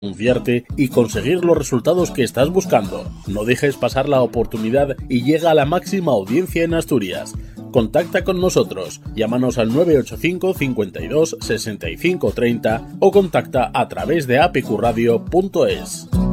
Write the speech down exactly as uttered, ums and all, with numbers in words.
anunciarte y conseguir los resultados que estás buscando. No dejes pasar la oportunidad y llega a la máxima audiencia en Asturias. Contacta con nosotros, llámanos al nueve ocho cinco, cincuenta y dos, sesenta y cinco, treinta o contacta a través de a p q radio punto es.